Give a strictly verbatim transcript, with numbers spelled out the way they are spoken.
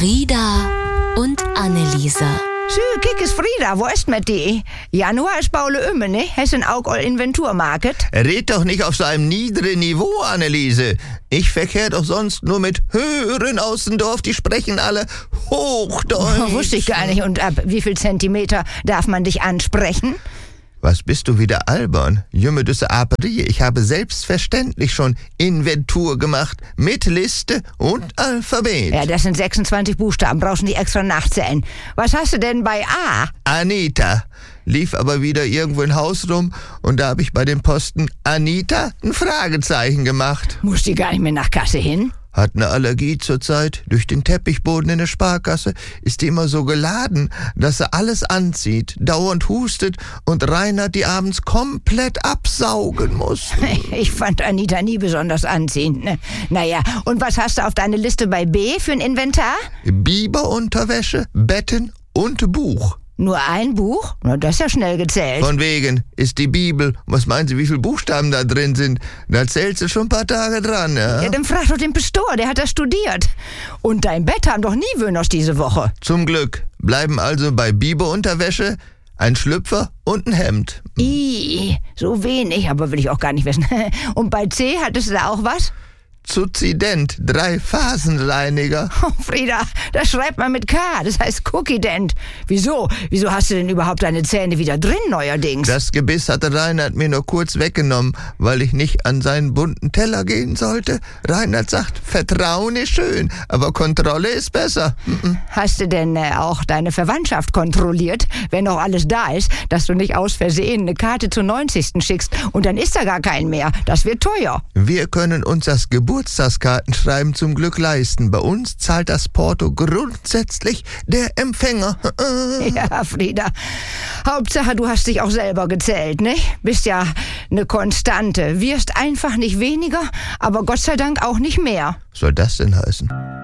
Frieda und Anneliese. So, kijk eens Frieda, wo ist mit die? Januar ist Baule Ümme, ne? Hessen auch all Inventurmarket. Red doch nicht auf so einem niederen Niveau, Anneliese. Ich verkehr doch sonst nur mit Höheren aus dem Dorf, die sprechen alle Hochdeutsch. Oh, wusste ich gar nicht. Und ab wie viel Zentimeter darf man dich ansprechen? Was bist du wieder albern? Jümme düsse Aperie. Ich habe selbstverständlich schon Inventur gemacht. Mit Liste und Alphabet. Ja, das sind sechsundzwanzig Buchstaben. Brauchst nicht extra nachzählen. Was hast du denn bei A? Anita. Lief aber wieder irgendwo im Haus rum und da habe ich bei dem Posten Anita ein Fragezeichen gemacht. Muss die gar nicht mehr nach Kasse hin? Hat eine Allergie zurzeit. Durch den Teppichboden in der Sparkasse ist die immer so geladen, dass sie alles anzieht, dauernd hustet und Reinhard die abends komplett absaugen muss. Ich fand Anita nie besonders anziehend. Ne? Naja, und was hast du auf deine Liste bei B für ein Inventar? Biberunterwäsche, Betten und Buch. Nur ein Buch? Na, das ist ja schnell gezählt. Von wegen, ist die Bibel. Was meinen Sie, wie viele Buchstaben da drin sind? Da zählt sie schon ein paar Tage dran, ja? Ja, dann frag doch den Pastor, der hat das studiert. Und dein Bett haben doch nie Wöhners diese Woche. Zum Glück. Bleiben also bei Biberunterwäsche, ein Schlüpfer und ein Hemd. Ih, so wenig, aber will ich auch gar nicht wissen. Und bei C hattest du da auch was? Zuzident, drei Phasenreiniger. Oh, Frieda, das schreibt man mit K, das heißt Cookie-Dent. Wieso? Wieso hast du denn überhaupt deine Zähne wieder drin neuerdings? Das Gebiss hatte Reinhard mir nur kurz weggenommen, weil ich nicht an seinen bunten Teller gehen sollte. Reinhard sagt, Vertrauen ist schön, aber Kontrolle ist besser. Mm-mm. Hast du denn äh, auch deine Verwandtschaft kontrolliert, wenn noch alles da ist, dass du nicht aus Versehen eine Karte zur neunzigsten schickst und dann ist da gar kein mehr. Das wird teuer. Wir können uns das Geburtstagskartenschreiben zum Glück leisten. Bei uns zahlt das Porto grundsätzlich der Empfänger. Ja, Frieda. Hauptsache, du hast dich auch selber gezählt, ne? Bist ja eine Konstante. Wirst einfach nicht weniger, aber Gott sei Dank auch nicht mehr. Was soll das denn heißen?